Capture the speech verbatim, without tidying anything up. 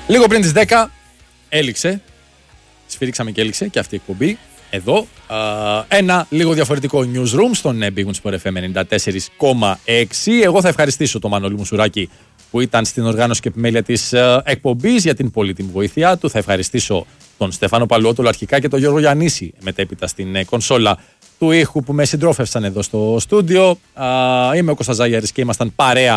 Λίγο πριν τις δέκα έληξε, σφυρίξαμε και έληξε και αυτή η εκπομπή εδώ. Uh, ένα λίγο διαφορετικό newsroom στον Big Win Sport εφ εμ ενενήντα τέσσερα κόμμα έξι. Εγώ θα ευχαριστήσω τον Μανώλη Μουσουράκη που ήταν στην οργάνωση και επιμέλεια της uh, εκπομπής για την πολύτιμη βοήθειά του. Θα ευχαριστήσω τον Στέφανο Παλαιότολο αρχικά και τον Γιώργο Γιαννίση μετέπειτα στην uh, κονσόλα του ήχου που με συντρόφευσαν εδώ στο στούντιο. Uh, είμαι ο Κώστας Ζάγιαρης και ήμασταν παρέα